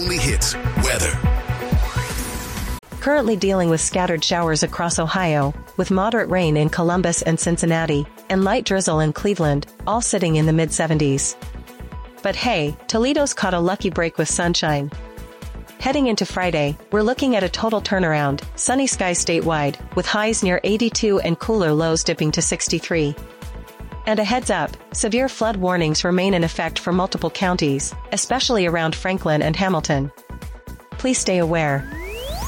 only hits weather. Currently dealing with scattered showers across Ohio, with moderate rain in Columbus and Cincinnati, and light drizzle in Cleveland, all sitting in the mid-70s. But hey, Toledo's caught a lucky break with sunshine. Heading into Friday, we're looking at a total turnaround, sunny skies statewide, with highs near 82 and cooler lows dipping to 63. And a heads up, severe flood warnings remain in effect for multiple counties, especially around Franklin and Hamilton. Please stay aware.